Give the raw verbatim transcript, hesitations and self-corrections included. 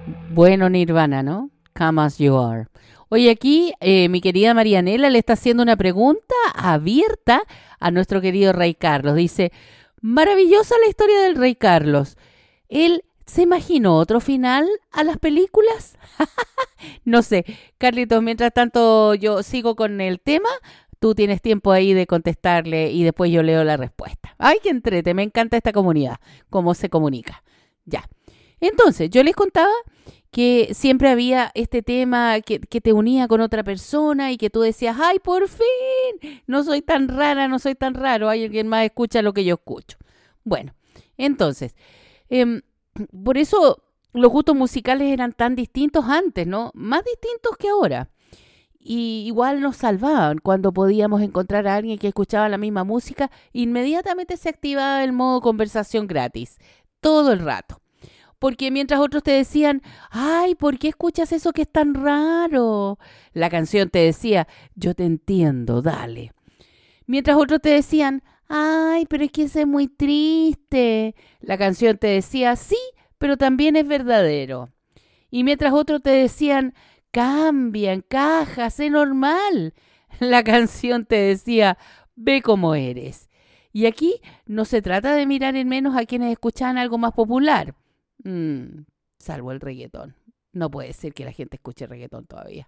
Bueno, Nirvana, ¿no? Come as you are. Oye, aquí eh, mi querida Marianela le está haciendo una pregunta abierta a nuestro querido Rey Carlos. Dice, maravillosa la historia del Rey Carlos. ¿Él se imaginó otro final a las películas? No sé, Carlitos, mientras tanto yo sigo con el tema, tú tienes tiempo ahí de contestarle y después yo leo la respuesta. Ay, qué entrete, me encanta esta comunidad, cómo se comunica. Ya. Entonces, yo les contaba que siempre había este tema que, que te unía con otra persona y que tú decías, ay, por fin, no soy tan rara, no soy tan raro, hay alguien más escucha lo que yo escucho. Bueno, entonces, em, por eso los gustos musicales eran tan distintos antes, ¿no? Más distintos que ahora. Y igual nos salvaban cuando podíamos encontrar a alguien que escuchaba la misma música, inmediatamente se activaba el modo conversación gratis, todo el rato. Porque mientras otros te decían, ay, ¿por qué escuchas eso que es tan raro? La canción te decía, yo te entiendo, dale. Mientras otros te decían, ay, pero es que ese es muy triste. La canción te decía, sí, pero también es verdadero. Y mientras otros te decían, cambia, encaja, sé normal. La canción te decía, ve como eres. Y aquí no se trata de mirar en menos a quienes escuchaban algo más popular. Mm, salvo el reggaetón. No puede ser que la gente escuche reggaetón todavía.